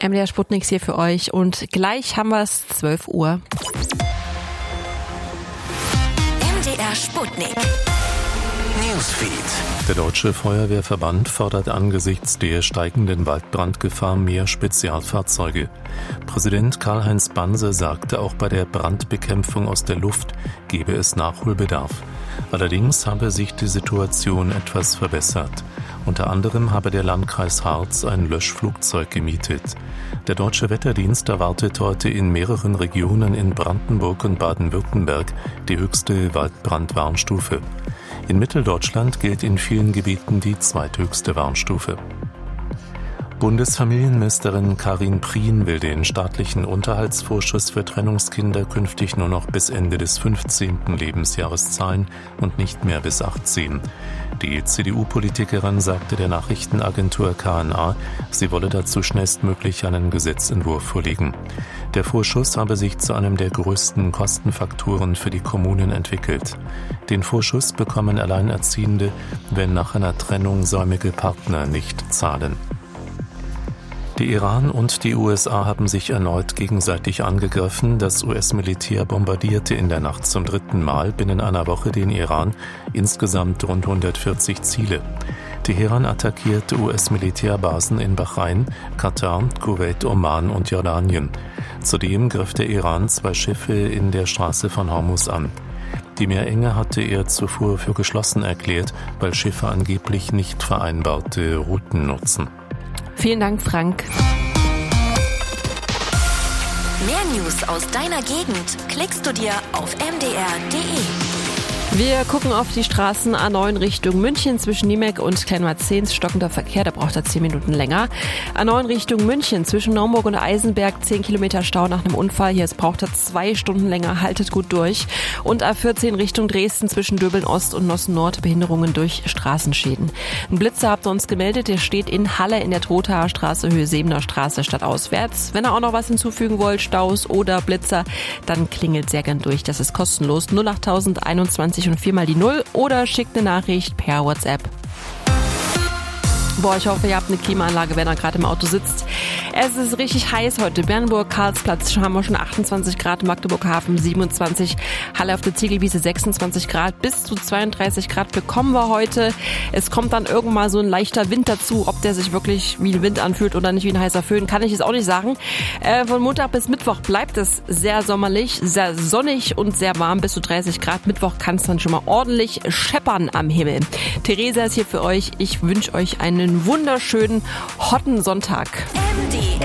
MDR Sputnik hier für euch und gleich haben wir es 12 Uhr. MDR Sputnik. Newsfeed. Der Deutsche Feuerwehrverband fordert angesichts der steigenden Waldbrandgefahr mehr Spezialfahrzeuge. Präsident Karl-Heinz Banse sagte, auch bei der Brandbekämpfung aus der Luft gebe es Nachholbedarf. Allerdings habe sich die Situation etwas verbessert. Unter anderem habe der Landkreis Harz ein Löschflugzeug gemietet. Der Deutsche Wetterdienst erwartet heute in mehreren Regionen in Brandenburg und Baden-Württemberg die höchste Waldbrandwarnstufe. In Mitteldeutschland gilt in vielen Gebieten die zweithöchste Warnstufe. Bundesfamilienministerin Karin Prien will den staatlichen Unterhaltsvorschuss für Trennungskinder künftig nur noch bis Ende des 15. Lebensjahres zahlen und nicht mehr bis 18. Die CDU-Politikerin sagte der Nachrichtenagentur KNA, sie wolle dazu schnellstmöglich einen Gesetzentwurf vorlegen. Der Vorschuss habe sich zu einem der größten Kostenfaktoren für die Kommunen entwickelt. Den Vorschuss bekommen Alleinerziehende, wenn nach einer Trennung säumige Partner nicht zahlen. Der Iran und die USA haben sich erneut gegenseitig angegriffen. Das US-Militär bombardierte in der Nacht zum 3. Mal binnen einer Woche den Iran, insgesamt rund 140 Ziele. Teheran attackierte US-Militärbasen in Bahrain, Katar, Kuwait, Oman und Jordanien. Zudem griff der Iran 2 Schiffe in der Straße von Hormuz an. Die Meerenge hatte er zuvor für geschlossen erklärt, weil Schiffe angeblich nicht vereinbarte Routen nutzen. Vielen Dank, Frank. Mehr News aus deiner Gegend klickst du dir auf mdr.de. Wir gucken auf die Straßen A9 Richtung München zwischen Niemek und Kleinmarzens, stockender Verkehr, da braucht er 10 Minuten länger. A9 Richtung München zwischen Naumburg und Eisenberg, 10 Kilometer Stau nach einem Unfall, hier braucht er 2 Stunden länger, haltet gut durch. Und A14 Richtung Dresden zwischen Döbeln Ost und Nossen Nord, Behinderungen durch Straßenschäden. Ein Blitzer habt ihr uns gemeldet, der steht in Halle in der Trothaer Straße, Höhe Sebener Straße, stadtauswärts. Wenn ihr auch noch was hinzufügen wollt, Staus oder Blitzer, dann klingelt sehr gern durch, das ist kostenlos. 08021 und 4 mal die 0 oder schickt eine Nachricht per WhatsApp. Boah, ich hoffe, ihr habt eine Klimaanlage, wenn ihr gerade im Auto sitzt. Es ist richtig heiß heute. Bernburg, Karlsplatz haben wir schon 28 Grad, Magdeburg Hafen 27, Halle auf der Ziegelwiese 26 Grad, bis zu 32 Grad bekommen wir heute. Es kommt dann irgendwann mal so ein leichter Wind dazu. Ob der sich wirklich wie ein Wind anfühlt oder nicht wie ein heißer Föhn, kann ich jetzt auch nicht sagen. Von Montag bis Mittwoch bleibt es sehr sommerlich, sehr sonnig und sehr warm, bis zu 30 Grad. Mittwoch kann es dann schon mal ordentlich scheppern am Himmel. Theresa ist hier für euch. Ich wünsche euch einen wunderschönen, hotten Sonntag.